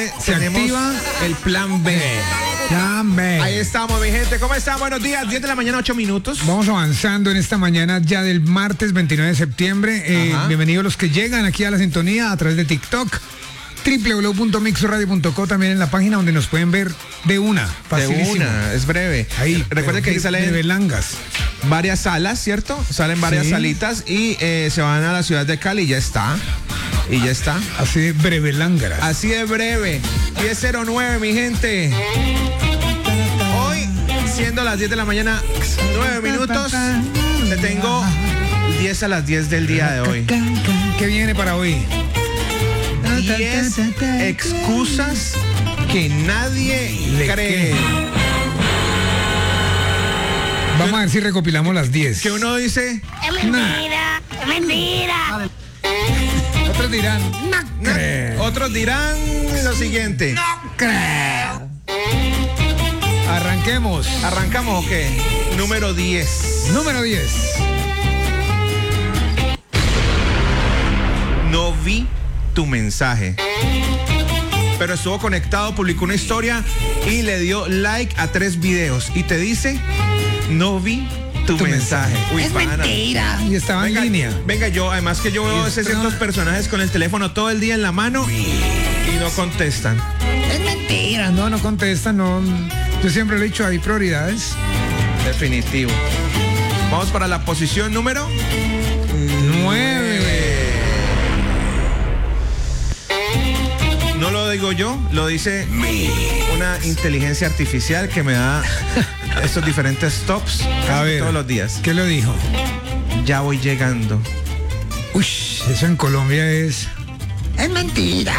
Se activa el plan B. Plan B. Ahí estamos, mi gente. ¿Cómo están? Buenos días. 10 de la mañana, 8 minutos. Vamos avanzando en esta mañana ya del martes 29 de septiembre. Bienvenidos los que llegan aquí a la sintonía a través de TikTok. www.mixradio.co, también en la página donde nos pueden ver de una. Facilísimo. De una, es breve. Ahí. Recuerden que ahí salen belangas. Varias salas, ¿cierto? Salen varias salitas y se van a la ciudad de Cali y ya está. Y ya está. Así de breve lángara. Así de breve. 10:09, mi gente. Hoy, siendo las 10 de la mañana, 9 minutos, te tengo 10 a las 10 del día de hoy. ¿Qué viene para hoy? 10 excusas que nadie cree. Vamos a ver si recopilamos las 10. Que uno dice... Es mentira, es mentira. Otros dirán, no creo. Otros dirán lo siguiente. No creo. Arranquemos. ¿Arrancamos o qué? Número 10. Número 10. No vi tu mensaje. Pero estuvo conectado, publicó una historia y le dio like a 3 videos. Y te dice, no vi tu mensaje. Uy, Es mentira. Y estaba en línea. Venga, además que yo veo 600 personajes con el teléfono todo el día en la mano y no contestan. Es mentira. No contestan, no. Yo siempre le he dicho, hay prioridades. Definitivo. Vamos para la posición número 9. No lo digo yo, lo dice una inteligencia artificial que me da estos diferentes tops todos los días. ¿Qué lo dijo? Ya voy llegando. Uy, eso en Colombia es... Es mentira.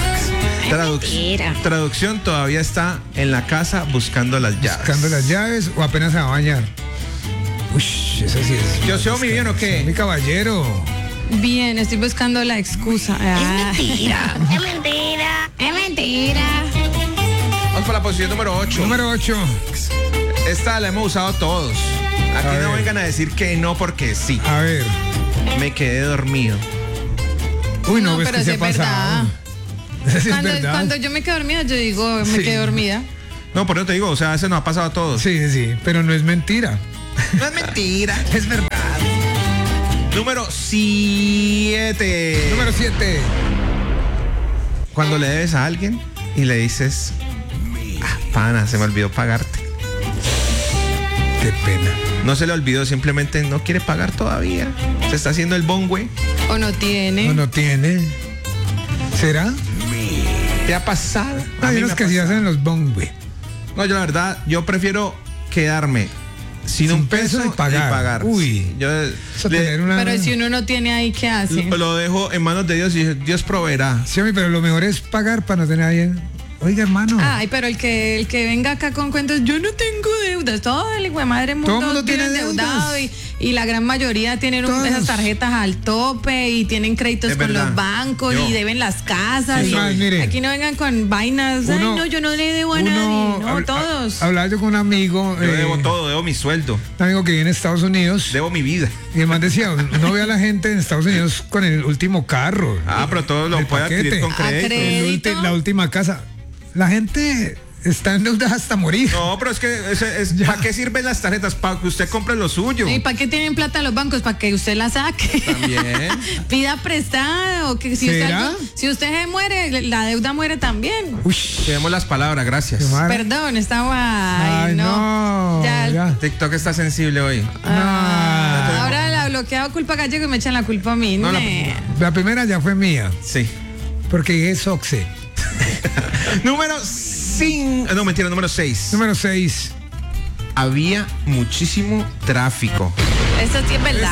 Traducción, todavía está en la casa buscando las llaves. Buscando las llaves o apenas se va a bañar. Uy, eso sí es... ¿Yo soy mi bien o qué? Mi caballero. Bien, estoy buscando la excusa. Es mentira. Es mentira. Es mentira. Vamos para la posición número 8. Número 8. Esta la hemos usado todos. Aquí no vengan a decir que no porque sí. A ver. Me quedé dormido. Uy, no, No, ves pero que se sí ha es pasado. Eso sí es verdad. Cuando yo me quedo dormida, yo digo, me quedé dormida. No, por eso te digo, o sea, ese nos ha pasado a todos. Sí, pero no es mentira. No es mentira. Es verdad. Número 7. Número 7. Cuando le debes a alguien y le dices, pana, se me olvidó pagarte. Qué pena. No se le olvidó, simplemente no quiere pagar todavía. Se está haciendo el bongüe. O no tiene. No tiene. ¿Será? ¿Te ha pasado? Hay unos que sí hacen los bongüe. No, yo la verdad, yo prefiero quedarme sin un peso y pagar. Uy, yo Pero si uno no tiene ahí, ¿qué hace? lo dejo en manos de Dios y Dios proveerá. Sí, pero lo mejor es pagar para no tener a alguien. Oiga, hermano. Ay, pero el que venga acá con cuentos, yo no tengo deudas. Todo el hijo de madre mundo tiene endeudado deudas. y la gran mayoría tienen esas tarjetas al tope y tienen créditos con los bancos y deben las casas. Es más, mire, aquí no vengan con vainas. Ay, no, yo no le debo a nadie. No, todos. Hablaba yo con un amigo. Yo debo todo, debo mi sueldo. Un amigo que vive en Estados Unidos. Debo mi vida. Y además decía, no ve a la gente en Estados Unidos con el último carro. Pero todo lo puede adquirir con crédito. La última casa. La gente está endeudada hasta morir. No, pero es que ¿para qué sirven las tarjetas? Para que usted compre lo suyo. ¿Y para qué tienen plata los bancos? Para que usted la saque. También. Pida prestada o que si usted se muere, la deuda muere también. Uy, tenemos las palabras, gracias. Perdón, está guay. Ay, no. Ya. TikTok está sensible hoy. Ahora la bloqueado culpa Gallego y me echan la culpa a mí. No, la primera ya fue mía. Sí. Porque es Oxe. Número 5. No, mentira, número 6. Número 6. Había muchísimo tráfico. Eso sí es verdad.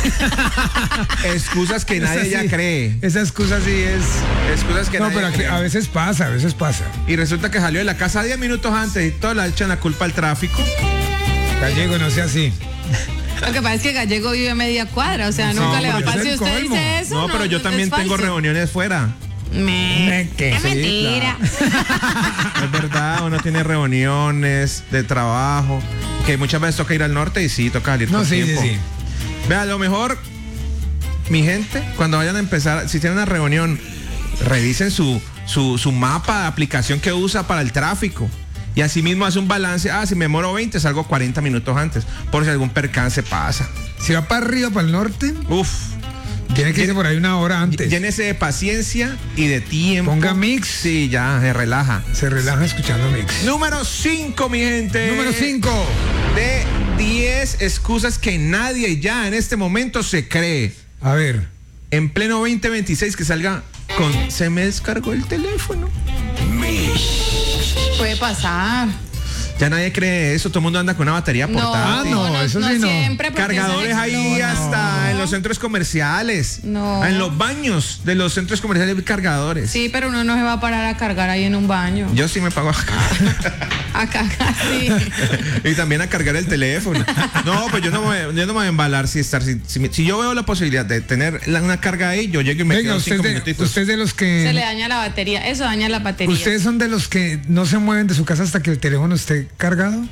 Excusas que nadie ya cree. Esa excusa sí es. Excusas que nadie cree. A veces pasa. Y resulta que salió de la casa 10 minutos antes y todos le echan la culpa al tráfico. Gallego, no sea así. Lo que pasa es que Gallego vive a media cuadra, o sea, nunca le va a pasar. Si usted dice eso. No, pero yo también tengo reuniones fuera. Es mentira. Es verdad, uno tiene reuniones de trabajo, que muchas veces toca ir al norte y sí, toca salir con tiempo. Sí. Vea, a lo mejor, mi gente, cuando vayan a empezar, si tienen una reunión, revisen su su mapa de aplicación que usa para el tráfico. Y así mismo hace un balance. Si me demoro 20, salgo 40 minutos antes, por si algún percance pasa. Si va para arriba, para el norte, tiene que irse por ahí una hora antes. Llénese de paciencia y de tiempo. Ponga Mix. Sí, ya, se relaja. Se relaja escuchando Mix. Número 5, mi gente. Número 5. De 10 excusas que nadie ya en este momento se cree. A ver. En pleno 2026 que salga con se me descargó el teléfono. Puede pasar. Ya nadie cree eso, todo el mundo anda con una batería portátil. Eso sí no. Siempre, cargadores ahí hasta en los centros comerciales. No. En los baños de los centros comerciales hay cargadores. Sí, pero uno no se va a parar a cargar ahí en un baño. Yo sí me pago a cargar, sí. Y también a cargar el teléfono. No, pues yo no me voy a embalar si yo veo la posibilidad de tener una carga ahí, yo llego y me quedo 5 minutitos. Usted es de los que... Se le daña la batería, eso daña la batería. ¿Ustedes son de los que no se mueven de su casa hasta que el teléfono esté cargado?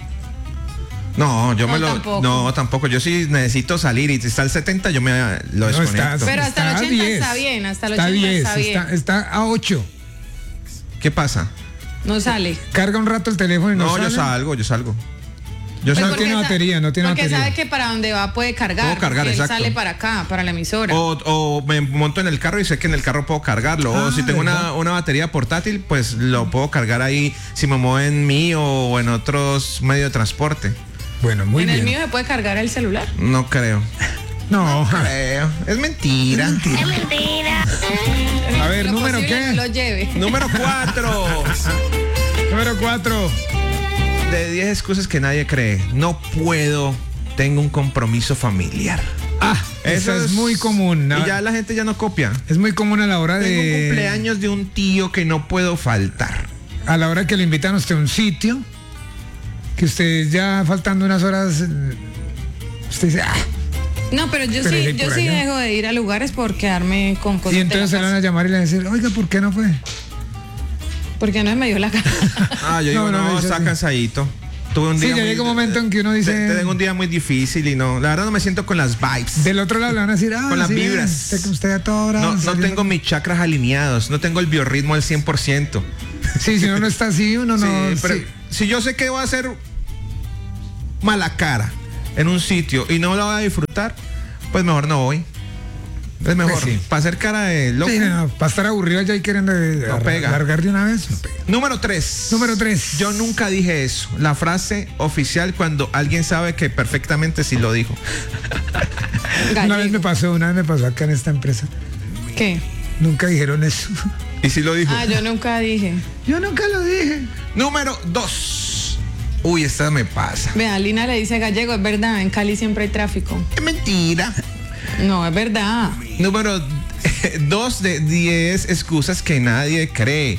No, tampoco. No, tampoco. Yo sí necesito salir y si está al 70 yo me lo desconecto. Pero hasta el 80 10. está bien, hasta el Está 80 10, está bien. está a 8. ¿Qué pasa? No sale. Carga un rato el teléfono y no sale. Yo salgo. No tiene batería. Porque sabe que para donde va puede cargar. Puedo cargar, él exacto. sale para acá, para la emisora. O me monto en el carro y sé que en el carro puedo cargarlo. O si tengo una batería portátil, pues lo puedo cargar ahí si me muevo en mí o en otros medios de transporte. Bueno, muy bien. ¿En el mío se puede cargar el celular? No creo. No creo. Es mentira. Es mentira. A ver, ¿número qué? Que lo lleve. Número 4. Número 4. De 10 excusas que nadie cree. No puedo. Tengo un compromiso familiar. Eso es muy común. Y ya la gente ya no copia. Es muy común a la hora Tengo un cumpleaños de un tío que no puedo faltar. A la hora que le invitan a usted a un sitio, que usted ya faltando unas horas, usted dice, No, pero yo sí dejo de ir a lugares por quedarme con cosas. Y entonces se le van a llamar y le van a decir, oiga, ¿por qué no fue? Porque no me dio la cara. Yo digo, no está cansadito. Tuve un día ya llega un momento en que uno dice... Tengo un día muy difícil y no, la verdad no me siento con las vibes. Del otro lado le van a decir, con las vibras. Usted a toda hora... No tengo mis chakras alineados, no tengo el biorritmo al 100%. Sí, si uno no está así, uno no... Pero si yo sé que voy a hacer mala cara en un sitio y no la voy a disfrutar, pues mejor no voy. Es mejor. Pues sí. Para hacer cara de loco. Sí, para estar aburrido allá y queriendo largar de una vez. No pega. Número 3. Yo nunca dije eso. La frase oficial cuando alguien sabe que perfectamente sí lo dijo. Una vez me pasó acá en esta empresa. ¿Qué? Nunca dijeron eso. ¿Y sí lo dijo? Yo nunca dije. Yo nunca lo dije. Número 2. Uy, esta me pasa. Vea, Lina le dice Gallego, es verdad, en Cali siempre hay tráfico. Es mentira. No, es verdad. Número 2 de 10 excusas que nadie cree.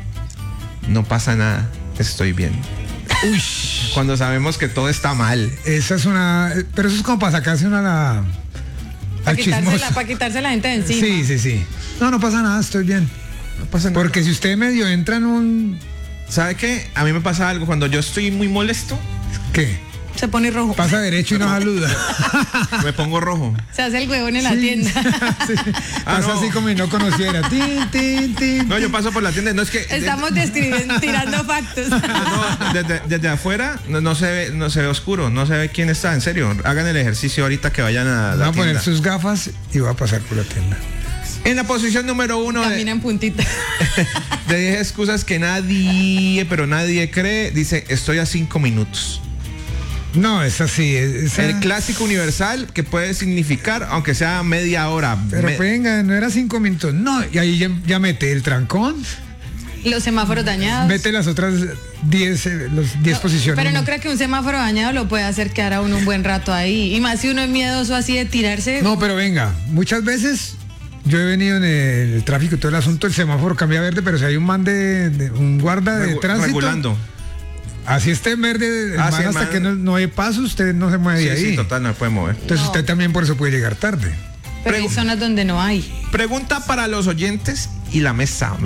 No pasa nada, estoy bien. Uy, cuando sabemos que todo está mal. Esa es una... Pero eso es como para sacarse una... Para quitarse la gente de encima. Sí. No pasa nada, estoy bien. No pasa nada. Porque si usted medio entra en un... ¿Sabe qué? A mí me pasa algo cuando yo estoy muy molesto. ¿Qué? Se pone rojo. Pasa derecho y no saluda. Me pongo rojo. Se hace el huevón en la tienda. Sí. Pasa así como si no conociera. No, yo paso por la tienda. No es que. Estamos tirando factos. Desde afuera no se ve oscuro. No se ve quién está. En serio. Hagan el ejercicio ahorita que vayan a la tienda. Va a poner sus gafas y va a pasar por la tienda. En la posición número 1 camina en puntita. De 10 excusas que nadie cree, dice, estoy a 5 minutos. No, es así. El clásico universal que puede significar, aunque sea media hora. Pero venga, no era 5 minutos. No, y ahí ya mete el trancón. Los semáforos dañados. Mete las otras 10 posiciones. Pero no creo que un semáforo dañado lo pueda hacer quedar a uno un buen rato ahí. Y más si uno es miedoso así de tirarse. No, pero venga, muchas veces yo he venido en el tráfico y todo el asunto, el semáforo cambia a verde, pero si hay un man un guarda de tránsito. Regulando. Así esté en verde, hasta que no hay paso, usted no se mueve de ahí. Sí, total, no se puede mover. Entonces usted también por eso puede llegar tarde. Pero hay zonas donde no hay. Pregunta para los oyentes y la mesa.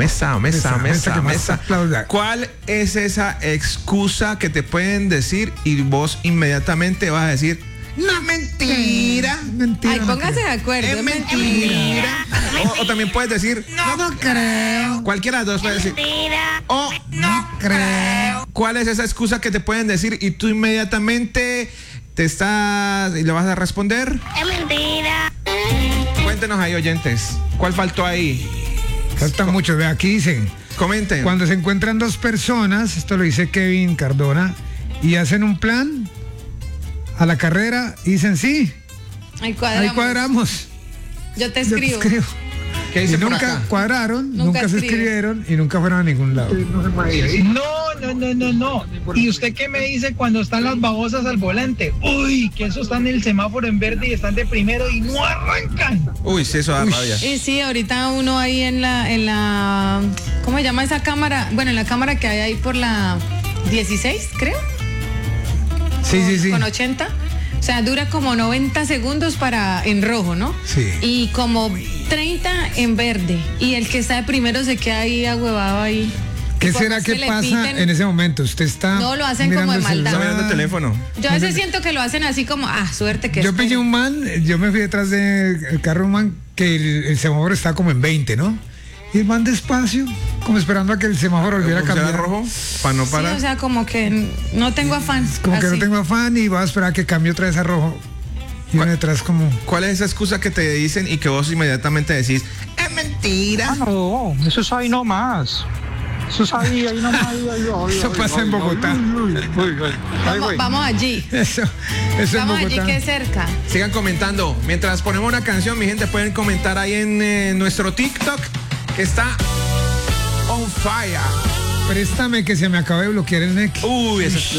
¿Cuál es esa excusa que te pueden decir y vos inmediatamente vas a decir, No, mentira. Mentira. Ay, no póngase creo. de acuerdo. Es Es mentira. O también puedes decir, No creo. cualquiera de las dos puede decir. Mentira. O No creo. ¿cuál es esa excusa que te pueden decir y tú inmediatamente te estás y le vas a responder? Es mentira. Cuéntenos ahí, oyentes. ¿Cuál faltó ahí? Faltan muchos. Ve, aquí dicen. Comenten. Cuando se encuentran dos personas, esto lo dice Kevin Cardona, y hacen un plan a la carrera, y dicen sí, Ahí cuadramos. ahí cuadramos. Yo te Yo te escribo. escribo. ¿Qué Y dice por nunca acá? cuadraron, Nunca nunca se escriben. escribieron y nunca fueron a ningún lado. No. ¿Y usted qué me dice cuando están las babosas al volante? Uy, que eso están en el semáforo en verde y están de primero y no arrancan. Uy, sí, eso da rabia. Y sí, ahorita uno ahí en la, ¿cómo se llama esa cámara? Bueno, en la cámara que hay ahí por la 16, creo. Sí. Con 80. O sea, dura como 90 segundos en rojo, ¿no? Sí. Y como 30 en verde. Y el que está de primero se queda ahí ahuevado ahí. ¿Qué Y por será más que le pasa piten, en ese momento? Usted está. No, lo hacen mirando como de el maldad. Está celular. mirando el teléfono. Yo a veces siento que lo hacen así como, suerte que Yo espere. pillé un man, yo me fui detrás del carro de un man que el semáforo está como en 20, ¿no? Y el man despacio, como esperando a que el semáforo volviera a ¿Pulsar cambiar. rojo? Para no Sí, parar. o sea, como que no tengo afán. Como que así. no tengo afán y voy a esperar a que cambie otra vez a rojo. Y uno detrás como. ¿Cuál es esa excusa que te dicen y que vos inmediatamente decís, es mentira? No, eso es ahí nomás. Eso es ahí nomás. Eso pasa en Bogotá. Vamos allí. Eso en Vamos allí Bogotá. que es cerca. Sigan comentando. Mientras ponemos una canción, mi gente, pueden comentar ahí en nuestro TikTok, que está on fire. Préstame que se me acaba de bloquear el neck. Uy, esa es